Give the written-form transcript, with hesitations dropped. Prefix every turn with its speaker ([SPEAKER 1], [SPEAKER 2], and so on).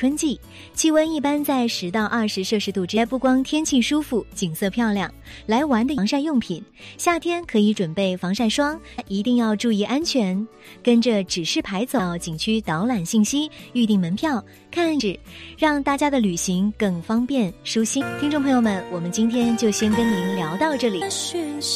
[SPEAKER 1] 春季，气温一般在10到20摄氏度之间。不光天气舒服，景色漂亮，来玩的防晒用品，夏天可以准备防晒霜，一定要注意安全。跟着指示牌走到景区导览信息，预订门票，看指，让大家的旅行更方便舒心。听众朋友们，我们今天就先跟您聊到这里。